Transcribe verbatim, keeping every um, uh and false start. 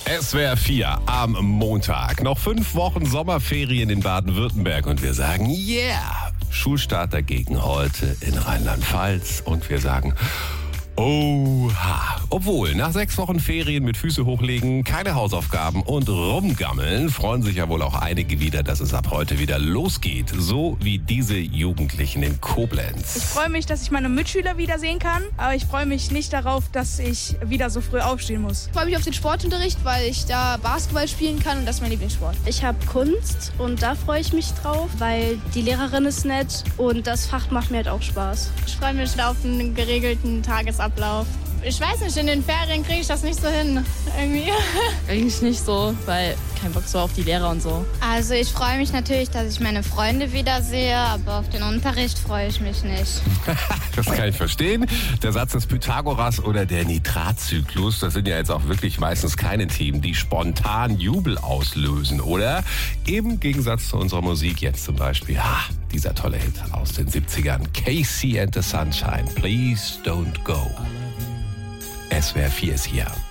S W R vier am Montag. Noch fünf Wochen Sommerferien in Baden-Württemberg und wir sagen, yeah! Schulstart dagegen heute in Rheinland-Pfalz und wir sagen, oha. Obwohl, nach sechs Wochen Ferien mit Füße hochlegen, keine Hausaufgaben und rumgammeln, freuen sich ja wohl auch einige wieder, dass es ab heute wieder losgeht. So wie diese Jugendlichen in Koblenz. Ich freue mich, dass ich meine Mitschüler wiedersehen kann, aber ich freue mich nicht darauf, dass ich wieder so früh aufstehen muss. Ich freue mich auf den Sportunterricht, weil ich da Basketball spielen kann und das ist mein Lieblingssport. Ich habe Kunst und da freue ich mich drauf, weil die Lehrerin ist nett und das Fach macht mir halt auch Spaß. Ich freue mich auf einen geregelten Tagesablauf. Ich weiß nicht, in den Ferien kriege ich das nicht so hin, irgendwie. Eigentlich nicht so, weil kein Bock so auf die Lehrer und so. Also ich freue mich natürlich, dass ich meine Freunde wiedersehe, aber auf den Unterricht freue ich mich nicht. Das kann ich verstehen. Der Satz des Pythagoras oder der Nitratzyklus, das sind ja jetzt auch wirklich meistens keine Themen, die spontan Jubel auslösen, oder? Im Gegensatz zu unserer Musik jetzt zum Beispiel, ha, dieser tolle Hit aus den siebzigern. Casey and the Sunshine, Please Don't Go. S W R vier ist hier.